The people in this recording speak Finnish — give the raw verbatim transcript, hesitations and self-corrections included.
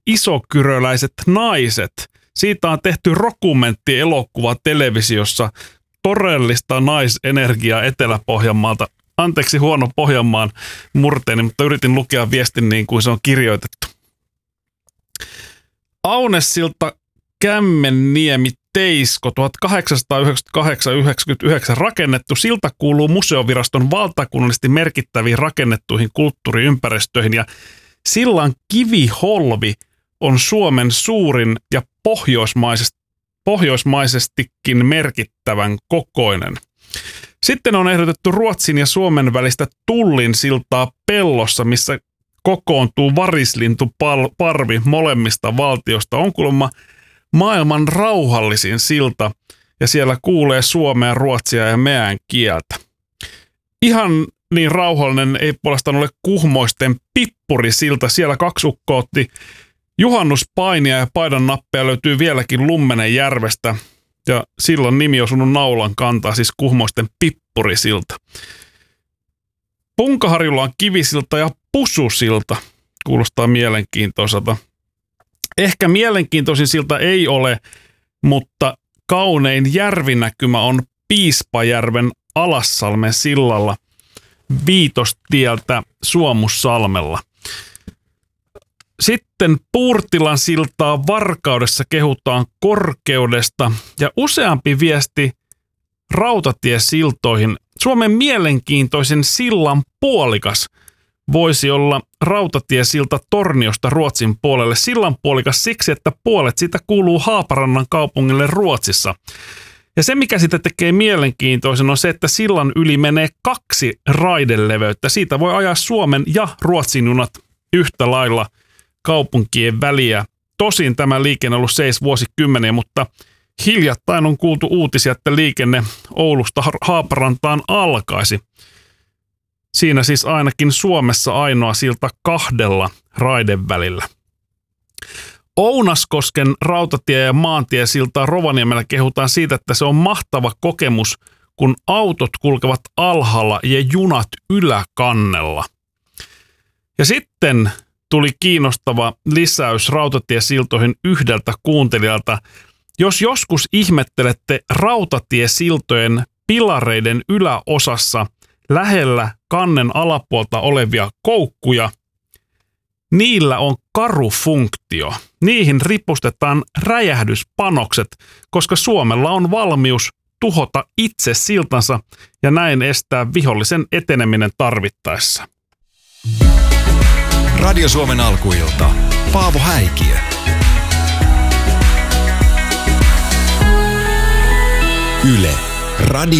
Isokyröläiset naiset. Siitä on tehty dokumenttielokuva televisiossa, todellista naisenergiaa Etelä-Pohjanmaalta. Anteeksi huono Pohjanmaan murteeni, mutta yritin lukea viestin niin kuin se on kirjoitettu. Aunessilta Kämmenniemi Teisko tuhatkahdeksansataayhdeksänkymmentäkahdeksan yhdeksänkymmentäyhdeksän rakennettu. Silta kuuluu museoviraston valtakunnallisesti merkittäviin rakennettuihin kulttuuriympäristöihin ja sillan kiviholvi on Suomen suurin ja pohjoismaisesti, pohjoismaisestikin merkittävän kokoinen. Sitten on ehdotettu Ruotsin ja Suomen välistä Tullin siltaa Pellossa, missä kokoontuu varislintuparvi molemmista valtiosta. On kuulemma maailman rauhallisin silta ja siellä kuulee suomea, ruotsia ja meän kieltä. Ihan niin rauhallinen ei puolestaan ole Kuhmoisten Pippurisilta. Siellä kaksi ukkoa otti juhannuspainia ja paidan nappeja löytyy vieläkin Lummenenjärvestä. Ja sillan nimi on osunut naulan kantaa, siis Kuhmoisten Pippurisilta. Punkaharjulla on Kivisilta ja Pususilta. Kuulostaa mielenkiintoiselta. Ehkä mielenkiintoisin silta ei ole, mutta kaunein järvinäkymä on Piispajärven Alassalmen sillalla Viitostieltä Suomussalmella. Sitten Puurtilan siltaa Varkaudessa kehutaan korkeudesta ja useampi viesti rautatiesiltoihin. Suomen mielenkiintoisen sillan puolikas voisi olla rautatiesilta Torniosta Ruotsin puolelle. Sillan puolikas siksi, että puolet siitä kuuluu Haaparannan kaupungille Ruotsissa. Ja se, mikä sitä tekee mielenkiintoisen, on se, että sillan yli menee kaksi raideleveyttä. Siitä voi ajaa Suomen ja Ruotsin junat yhtä lailla kaupunkien väliä. Tosin tämä liikenne on ollut seis vuosikymmeniä, mutta hiljattain on kuultu uutisia, että liikenne Oulusta Haaparantaan alkaisi. Siinä siis ainakin Suomessa ainoa silta kahdella raiden välillä. Ounaskosken rautatie- ja maantiesiltaa Rovaniemellä kehutaan siitä, että se on mahtava kokemus, kun autot kulkevat alhaalla ja junat yläkannella. Ja sitten tuli kiinnostava lisäys rautatiesiltoihin yhdeltä kuuntelijalta. Jos joskus ihmettelette rautatiesiltojen pilareiden yläosassa lähellä kannen alapuolta olevia koukkuja, niillä on karufunktio. Niihin ripustetaan räjähdyspanokset, koska Suomella on valmius tuhota itse siltansa ja näin estää vihollisen eteneminen tarvittaessa. Radio Suomen alkuilta. Paavo Häikiö. Yle. Radio